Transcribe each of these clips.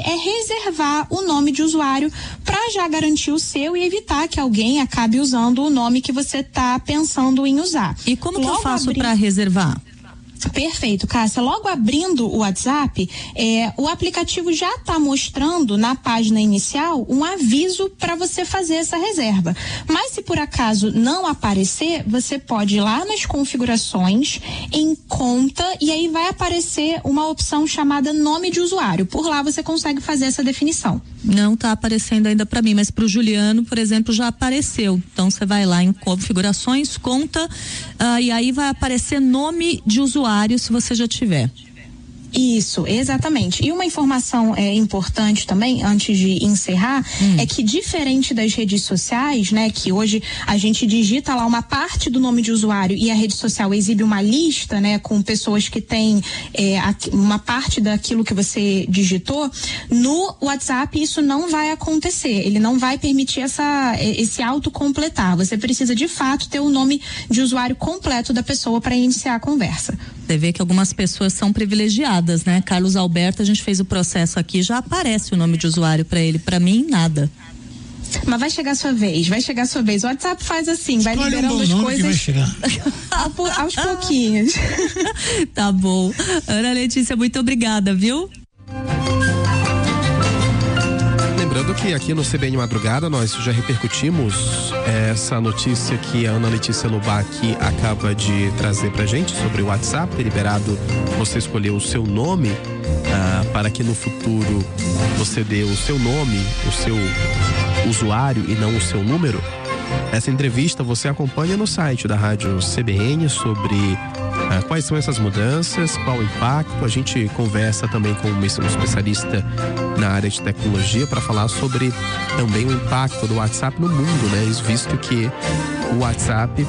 é reservar o nome de usuário para já garantir o seu e evitar que alguém acabe usando o nome que você está pensando em usar. E como que eu faço para reservar? Perfeito, Cássia. Logo abrindo o WhatsApp, o aplicativo já está mostrando na página inicial um aviso para você fazer essa reserva. Mas se por acaso não aparecer, você pode ir lá nas configurações, em conta, e aí vai aparecer uma opção chamada nome de usuário. Por lá você consegue fazer essa definição. Não está aparecendo ainda para mim, mas para o Juliano, por exemplo, já apareceu. Então você vai lá em configurações, conta, e aí vai aparecer nome de usuário se você já tiver. Isso, exatamente. E uma informação importante também, antes de encerrar, é que diferente das redes sociais, né, que hoje a gente digita lá uma parte do nome de usuário e a rede social exibe uma lista, né, com pessoas que têm uma parte daquilo que você digitou, no WhatsApp isso não vai acontecer. Ele não vai permitir esse autocompletar. Você precisa de fato ter o nome de usuário completo da pessoa para iniciar a conversa. Você vê que algumas pessoas são privilegiadas, né? Carlos Alberto, a gente fez o processo aqui, já aparece o nome de usuário para ele, para mim nada. Mas vai chegar a sua vez, O WhatsApp faz assim, vai liberando as coisas vai chegar. aos pouquinhos. Tá bom. Ana Letícia, muito obrigada, viu? Lembrando que aqui no CBN Madrugada nós já repercutimos essa notícia que a Ana Letícia Lubac acaba de trazer pra gente sobre o WhatsApp, ter liberado você escolher o seu nome para que no futuro você dê o seu nome, o seu usuário e não o seu número. Essa entrevista você acompanha no site da Rádio CBN sobre quais são essas mudanças, qual o impacto. A gente conversa também com um especialista na área de tecnologia para falar sobre também o impacto do WhatsApp no mundo, né? Visto que o WhatsApp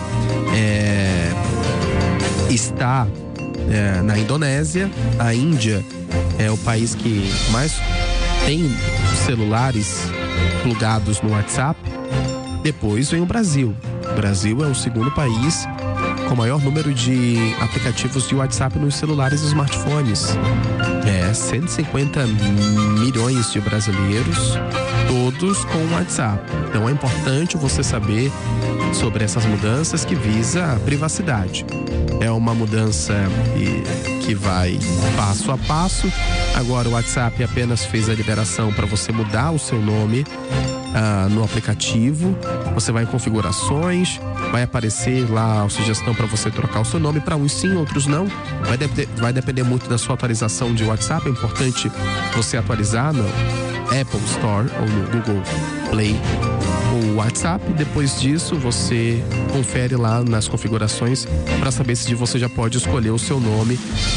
está na Indonésia, a Índia é o país que mais tem celulares plugados no WhatsApp. Depois vem o Brasil. O Brasil é o segundo país com o maior número de aplicativos de WhatsApp nos celulares e smartphones. 150 milhões de brasileiros, todos com WhatsApp. Então é importante você saber sobre essas mudanças que visa a privacidade. É uma mudança que vai passo a passo. Agora o WhatsApp apenas fez a liberação para você mudar o seu nome no aplicativo. Você vai em configurações, vai aparecer lá a sugestão para você trocar o seu nome, para uns sim, outros não. Vai depender muito da sua atualização de WhatsApp. É importante você atualizar no Apple Store ou no Google Play o WhatsApp. Depois disso você confere lá nas configurações para saber se você já pode escolher o seu nome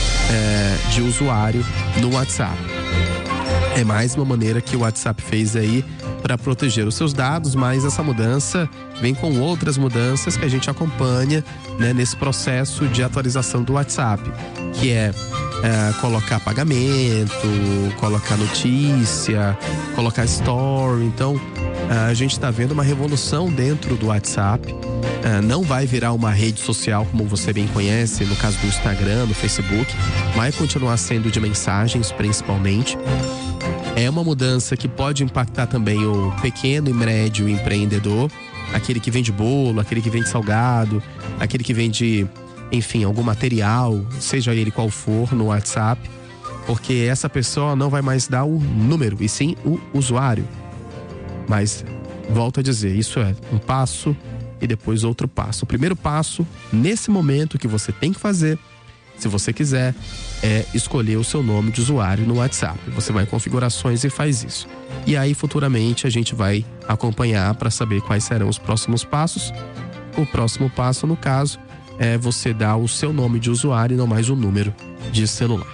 de usuário no WhatsApp. É mais uma maneira que o WhatsApp fez aí para proteger os seus dados, mas essa mudança vem com outras mudanças que a gente acompanha, né, nesse processo de atualização do WhatsApp, que é colocar pagamento, colocar notícia, colocar story. Então a gente está vendo uma revolução dentro do WhatsApp. Não vai virar uma rede social como você bem conhece, no caso do Instagram, do Facebook, vai continuar sendo de mensagens principalmente. É uma mudança que pode impactar também o pequeno e médio empreendedor, aquele que vende bolo, aquele que vende salgado, aquele que vende, enfim, algum material, seja ele qual for, no WhatsApp, porque essa pessoa não vai mais dar o número, e sim o usuário. Mas, volto a dizer, isso é um passo e depois outro passo. O primeiro passo, nesse momento, que você tem que fazer, se você quiser, é escolher o seu nome de usuário no WhatsApp. Você vai em configurações e faz isso. E aí, futuramente, a gente vai acompanhar para saber quais serão os próximos passos. O próximo passo, no caso, é você dar o seu nome de usuário e não mais o número de celular.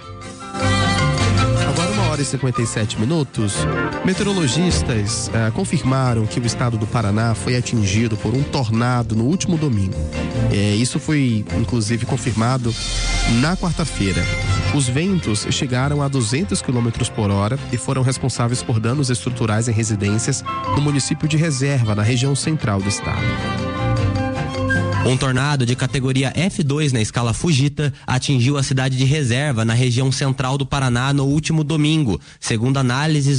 Agora 1h57. Meteorologistas confirmaram que o estado do Paraná foi atingido por um tornado no último domingo. Isso foi, inclusive, confirmado na quarta-feira. Os ventos chegaram a 200 km por hora e foram responsáveis por danos estruturais em residências no município de Reserva, na região central do estado. Um tornado de categoria F2 na escala Fujita atingiu a cidade de Reserva, na região central do Paraná, no último domingo. Segundo análises